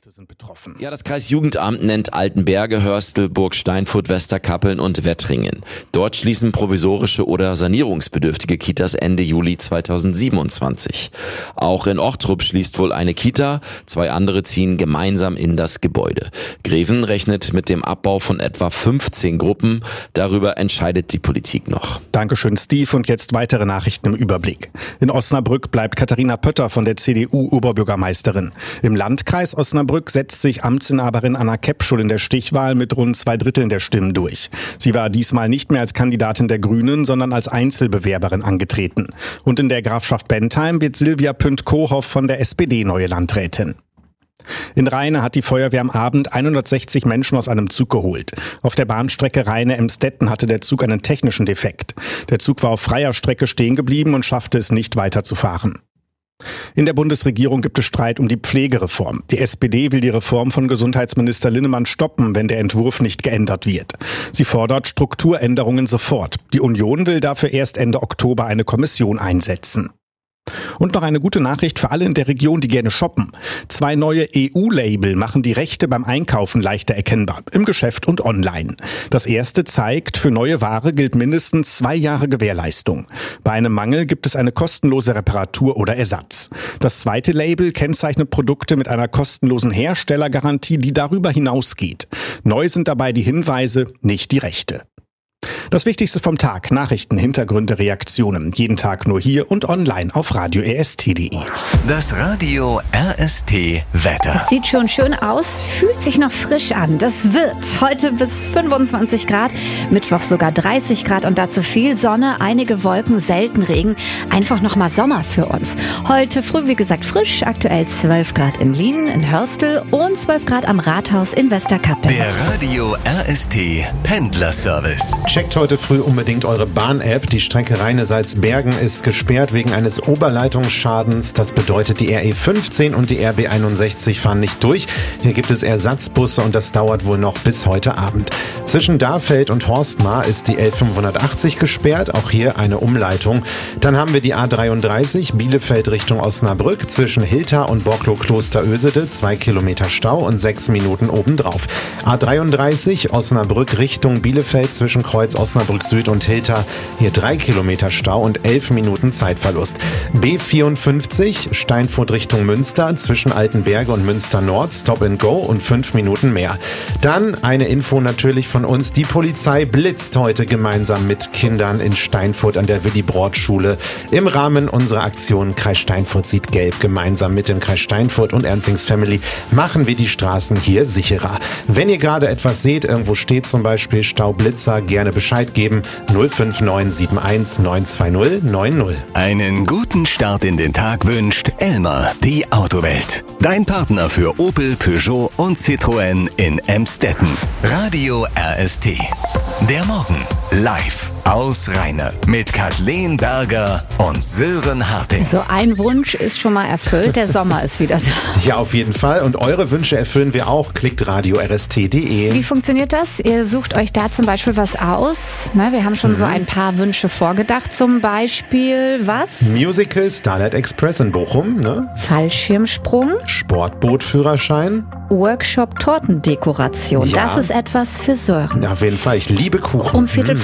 Orte sind betroffen. Ja, das Kreisjugendamt nennt Altenberge, Hörstel, Burg Steinfurt, Westerkappeln und Wettringen. Dort schließen provisorische oder sanierungsbedürftige Kitas Ende Juli 2027. Auch in Ochtrup schließt wohl eine Kita, 2 andere ziehen gemeinsam in das Gebäude. Greven rechnet mit dem Abbau von etwa 15 Gruppen. Darüber entscheidet die Politik noch. Dankeschön, Steve. Und jetzt weitere Nachrichten im Überblick. In Osnabrück bleibt Katharina Pötter von der CDU Oberbürgermeisterin. Im Landkreis Osnabrück setzt sich Amtsinhaberin Anna Kepschul in der Stichwahl mit rund 2/3 der Stimmen durch. Sie war diesmal nicht mehr als Kandidatin der Grünen, sondern als Einzelbewerberin angetreten. Und in der Grafschaft Bentheim wird Silvia Pünd-Kohoff von der SPD neue Landrätin. In Rheine hat die Feuerwehr am Abend 160 Menschen aus einem Zug geholt. Auf der Bahnstrecke Rheine-Emstetten hatte der Zug einen technischen Defekt. Der Zug war auf freier Strecke stehen geblieben und schaffte es nicht weiterzufahren. In der Bundesregierung gibt es Streit um die Pflegereform. Die SPD will die Reform von Gesundheitsminister Linnemann stoppen, wenn der Entwurf nicht geändert wird. Sie fordert Strukturänderungen sofort. Die Union will dafür erst Ende Oktober eine Kommission einsetzen. Und noch eine gute Nachricht für alle in der Region, die gerne shoppen. 2 neue EU-Label machen die Rechte beim Einkaufen leichter erkennbar, im Geschäft und online. Das erste zeigt, für neue Ware gilt mindestens 2 Jahre Gewährleistung. Bei einem Mangel gibt es eine kostenlose Reparatur oder Ersatz. Das zweite Label kennzeichnet Produkte mit einer kostenlosen Herstellergarantie, die darüber hinausgeht. Neu sind dabei die Hinweise, nicht die Rechte. Das Wichtigste vom Tag, Nachrichten, Hintergründe, Reaktionen. Jeden Tag nur hier und online auf radio-rst.de. Das Radio RST Wetter. Es sieht schon schön aus, fühlt sich noch frisch an. Das wird heute bis 25 Grad, Mittwoch sogar 30 Grad und dazu viel Sonne, einige Wolken, selten Regen. Einfach nochmal Sommer für uns. Heute früh, wie gesagt, frisch, aktuell 12 Grad in Lienen, in Hörstel und 12 Grad am Rathaus in Westerkappeln. Der Radio RST Pendlerservice. Checkt heute früh unbedingt eure Bahn-App. Die Strecke Rheine-Salzbergen ist gesperrt wegen eines Oberleitungsschadens. Das bedeutet, die RE15 und die RB 61 fahren nicht durch. Hier gibt es Ersatzbusse und das dauert wohl noch bis heute Abend. Zwischen Darfeld und Horstmar ist die L580 gesperrt. Auch hier eine Umleitung. Dann haben wir die A33 Bielefeld Richtung Osnabrück zwischen Hilta und Borklow-Kloster-Ösede. 2 Kilometer Stau und 6 Minuten obendrauf. A33 Osnabrück Richtung Bielefeld zwischen Kreuz Osnabrück Süd und Hilta. Hier 3 Kilometer Stau und 11 Minuten Zeitverlust. B54 Steinfurt Richtung Münster zwischen Altenberge und Münster Nord. Stop and Go und 5 Minuten mehr. Dann eine Info natürlich von uns. Die Polizei blitzt heute gemeinsam mit Kindern in Steinfurt an der Willy-Brandt-Schule. Im Rahmen unserer Aktion Kreis Steinfurt sieht gelb. Gemeinsam mit dem Kreis Steinfurt und Ernstings Family machen wir die Straßen hier sicherer. Wenn ihr gerade etwas seht, irgendwo steht zum Beispiel Staublitzer, gerne Bescheid geben. 05971 920 90. Einen guten Start in den Tag wünscht Elmar, die Autowelt. Dein Partner für Opel, Peugeot und Citroën in Emstetten. Radio RST. Der Morgen live aus Rheine mit Kathleen Berger und Sören Harting. So ein Wunsch ist schon mal erfüllt, der Sommer ist wieder da. Ja, auf jeden Fall. Und eure Wünsche erfüllen wir auch. Klickt radio-rst.de. Wie funktioniert das? Ihr sucht euch da zum Beispiel was aus. Na, wir haben schon so ein paar Wünsche vorgedacht. Zum Beispiel was? Musical Starlight Express in Bochum, ne? Fallschirmsprung. Sportbootführerschein. Workshop Tortendekoration. Ja. Das ist etwas für Sören. Ja, auf jeden Fall. Ich liebe Kuchen. Um 15:15